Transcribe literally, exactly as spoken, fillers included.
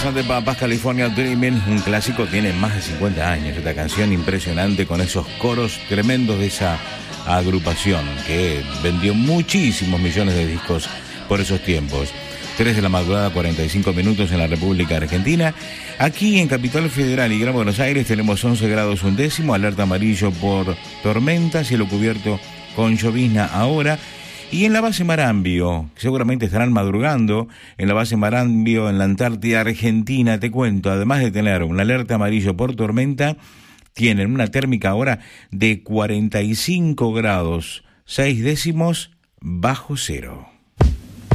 Salt and Peppers, California Dreaming, un clásico, tiene más de cincuenta años. Esta canción impresionante con esos coros tremendos de esa agrupación que vendió muchísimos millones de discos por esos tiempos. tres de la madrugada, cuarenta y cinco minutos en la República Argentina. Aquí en Capital Federal y Gran Buenos Aires tenemos once grados un décimo, alerta amarillo por tormenta, cielo cubierto con llovizna ahora. Y en la base Marambio, seguramente estarán madrugando, en la base Marambio, en la Antártida Argentina, te cuento, además de tener una alerta amarillo por tormenta, tienen una térmica ahora de cuarenta y cinco grados, seis décimos bajo cero.